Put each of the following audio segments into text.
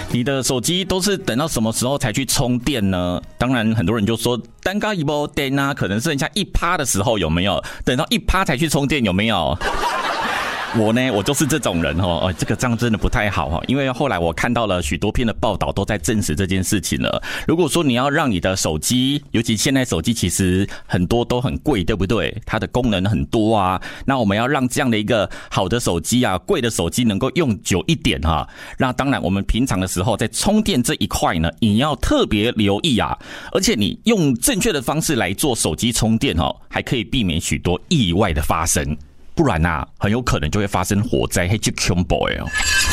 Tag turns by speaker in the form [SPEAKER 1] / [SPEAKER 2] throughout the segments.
[SPEAKER 1] 你的手机都是等到什么时候才去充电呢？当然很多人就说单高一波电啊，可能剩下1%的时候有没有？等到1%才去充电有没有？我呢，我就是这种人哦，这样真的不太好哈，因为后来我看到了许多篇的报道都在证实这件事情了。如果说你要让你的手机，尤其现在手机其实很多都很贵，对不对？它的功能很多啊，那我们要让这样的一个好的手机啊，贵的手机能够用久一点哈。那当然，我们平常的时候在充电这一块呢，你要特别留意啊，而且你用正确的方式来做手机充电哦，还可以避免许多意外的发生。不然啊，很有可能就会发生火灾，很恐怖哦。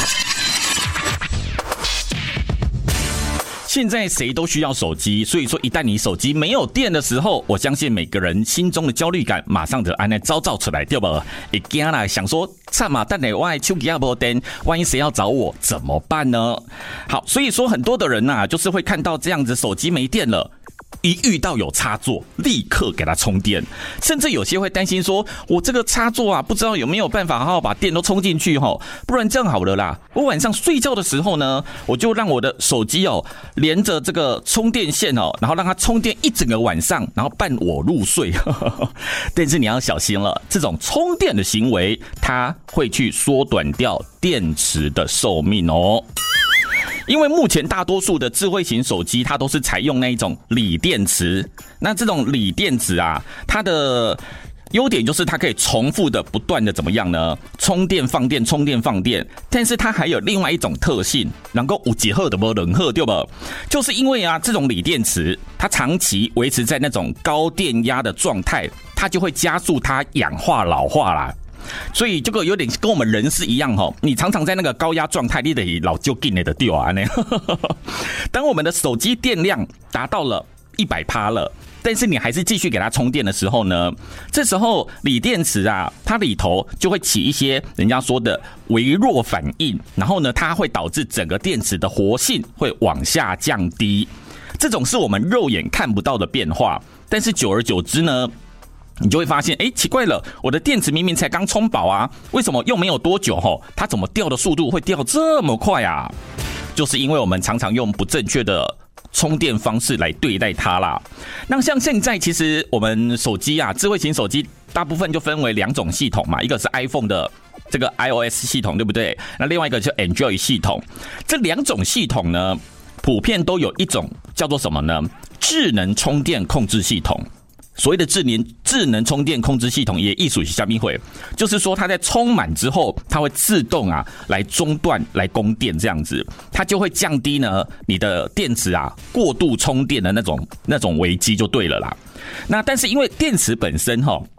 [SPEAKER 1] 现在谁都需要手机，所以说一旦你手机没有电的时候，我相信每个人心中的焦虑感马上就按那招出来，对吧？一惊啦，想说惨嘛，但我的手机也没电，万一谁要找我怎么办呢？好，所以说很多的人啊，就是会看到这样子手机没电了。一遇到有插座，立刻给它充电，甚至有些会担心说，我这个插座啊，不知道有没有办法好好把电都充进去齁，不然这样好了啦，我晚上睡觉的时候呢，我就让我的手机连着这个充电线然后让它充电一整个晚上，然后伴我入睡。但是你要小心了，这种充电的行为，它会去缩短掉电池的寿命哦。因为目前大多数的智慧型手机，它都是采用那一种锂电池。那这种锂电池啊，它的优点就是它可以重复的不断的怎么样呢？充电放电，充电放电。但是它还有另外一种特性，能够有几赫的不冷赫，对吧？就是因为啊，这种锂电池它长期维持在那种高电压的状态，它就会加速它氧化老化啦。所以这个有点跟我们人是一样你常常在那个高压状态，你得老就紧的掉啊。当我们的手机电量达到了100%了，但是你还是继续给它充电的时候呢，这时候锂电池啊，它里头就会起一些人家说的微弱反应，然后呢，它会导致整个电池的活性会往下降低。这种是我们肉眼看不到的变化，但是久而久之呢，你就会发现，奇怪了，我的电池明明才刚充饱啊，为什么用没有多久它怎么掉的速度会掉这么快啊？就是因为我们常常用不正确的充电方式来对待它啦。那像现在其实我们手机啊，智慧型手机大部分就分为2种系统嘛，一个是 iPhone 的这个 iOS 系统，对不对？那另外一个就是 Android 系统。这2种系统呢，普遍都有一种叫做什么呢？智能充电控制系统。所谓的智能充电控制系统也艺术是什么会，就是说它在充满之后，它会自动来中断来供电，这样子它就会降低呢你的电池过度充电的那种危机就对了啦。那但是因为电池本身